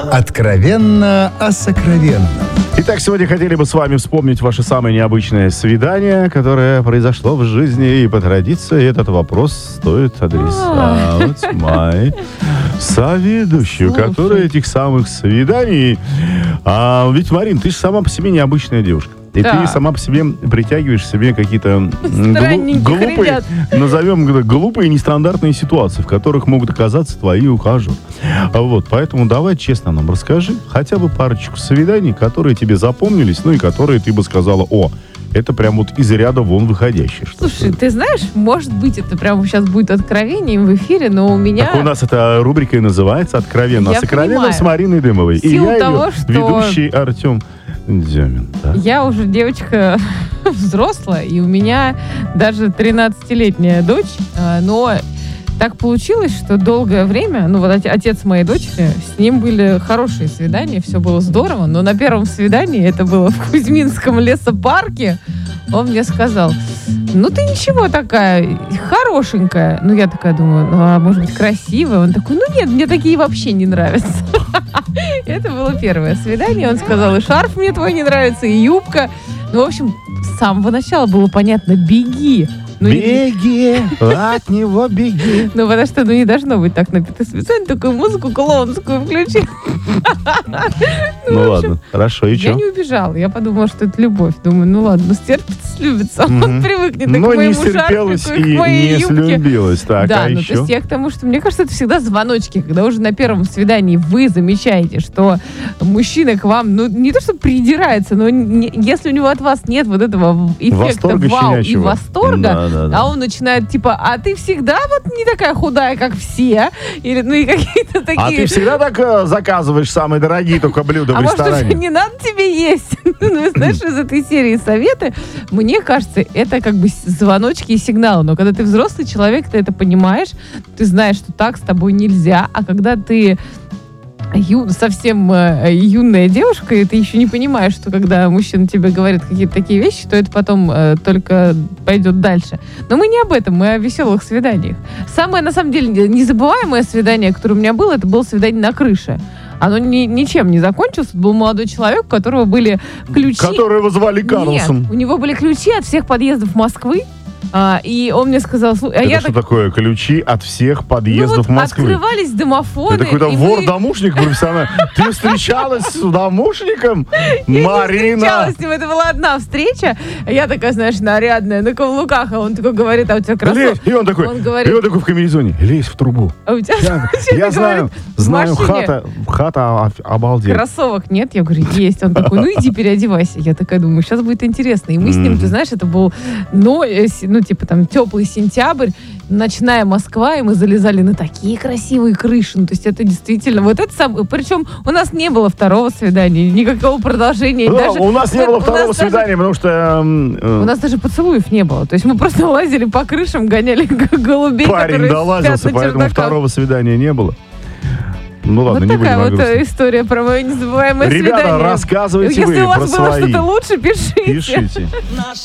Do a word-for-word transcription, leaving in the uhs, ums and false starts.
Откровенно о сокровенном. Итак, сегодня хотели бы с вами вспомнить ваше самое необычное свидание, которое произошло в жизни. И по традиции этот вопрос стоит адресовать моей соведущей, которая этих самых свиданий... А, ведь, Марин, ты же сама по себе необычная девушка. И да. Ты сама по себе притягиваешь к себе какие-то глу- глупые, назовем глупые нестандартные ситуации, в которых могут оказаться твои ухажеры. Вот, поэтому давай честно нам расскажи хотя бы парочку свиданий, которые тебе запомнились, ну и которые ты бы сказала: о, это прям вот из ряда вон выходящее. Слушай, ты знаешь, может быть, это прямо сейчас будет откровением в эфире, но у меня... Так у нас эта рубрика и называется «Откровенно». Я Сокровенно понимаю. С Мариной Дымовой. В силу и я того, ее что... ведущий Артем Демин. Да? Я уже девочка взрослая, и у меня даже тринадцатилетняя дочь, но так получилось, что долгое время, ну вот отец моей дочери, с ним были хорошие свидания, все было здорово, но на первом свидании, это было в Кузьминском лесопарке, он мне сказал: ну ты ничего такая, хорошенькая. Ну я такая думаю, ну а может быть красивая? Он такой: ну нет, мне такие вообще не нравятся. Это было первое свидание. Он сказал: и шарф мне твой не нравится, и юбка. Ну, в общем, с самого начала было понятно: беги. Ну, беги, от него беги. Ну, потому что, ну, не должно быть так напито. Специально такую музыку клоунскую включил. Ну, ладно, хорошо, и что? Я не убежала, я подумала, что это любовь. Думаю, ну ладно, стерпится, слюбится. Он привыкнет к моему шарфику и к моей юбке. Но не слюбилась, так, да, а ну, еще? то есть я к тому, что, мне кажется, это всегда звоночки, когда уже на первом свидании вы замечаете, что мужчина к вам, ну, не то что придирается, но не, если у него от вас нет вот этого эффекта восторга вау щенячьего. И восторга, да, да, да. а он начинает типа: а ты всегда вот не такая худая, как все? Или, ну, и какие-то такие... А ты всегда так э, заказываешь самые дорогие только блюда а в ресторане? А может, уже не надо тебе есть? Ну, знаешь, из этой серии советы, мне кажется, это как бы звоночки и сигналы. Но когда ты взрослый человек, ты это понимаешь, ты знаешь, что так с тобой нельзя. А когда ты ю, совсем э, юная девушка, и ты еще не понимаешь, что когда мужчина тебе говорит какие-то такие вещи, то это потом э, только пойдет дальше. Но мы не об этом, мы о веселых свиданиях. Самое, на самом деле, незабываемое свидание, которое у меня было, это было свидание на крыше. Оно ни, ничем не закончилось. Это был молодой человек, у которого были ключи... Которого звали Карлсон. Нет, у него были ключи от всех подъездов Москвы. А, и он мне сказал... А это я что так... такое? Ключи от всех подъездов ну, вот Москвы? Открывались домофоны. Это какой-то вы... вор-домушник профессиональный. Ты встречалась с домушником? Марина! Я не встречалась с ним. Это была одна встреча. Я такая, знаешь, нарядная, на каблуках. А он такой говорит: а у тебя кроссовки? И он такой, он говорит, и он такой в комбинезоне: лезь в трубу. А у тебя... Я, я знаю, знаю, хата, хата обалдеть. Кроссовок нет? Я говорю: есть. Он такой: ну иди переодевайся. Я такая думаю, сейчас будет интересно. И мы с ним, ты знаешь, это был, ну, ну типа там теплый сентябрь, ночная Москва, и мы залезали на такие красивые крыши. Ну, то есть это действительно... Вот это самое... Причем у нас не было второго свидания, никакого продолжения. Ну, даже, у нас не вот, было второго свидания, даже, потому что... Э, у нас даже поцелуев не было. То есть мы просто лазили по крышам, гоняли голубей, парень которые долазился, спят на поэтому чердаках. второго свидания не было. Ну ладно, вот не такая будем вот история про мое незабываемое Ребята, свидание. рассказывайте Если вы у вас про было свои. что-то лучше, пишите. Пишите.